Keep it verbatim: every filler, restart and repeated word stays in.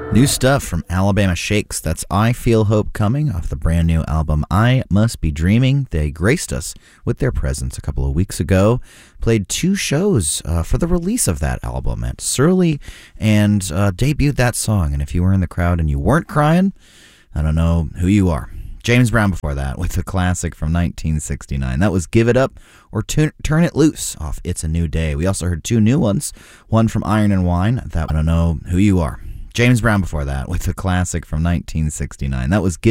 New stuff from Alabama Shakes. That's I Feel Hope Coming off the brand new album I Must Be Dreaming. They graced us with their presence a couple of weeks ago. Played two shows uh, for the release of that album at Surly and uh, debuted that song. And if you were in the crowd and you weren't crying, I don't know who you are. James Brown before that with the classic from nineteen sixty-nine. That was Give It Up or Turn It Loose off It's a New Day. We also heard two new ones, one from Iron and Wine. That I don't know who you are. James Brown before that with the classic from nineteen sixty-nine. That was Give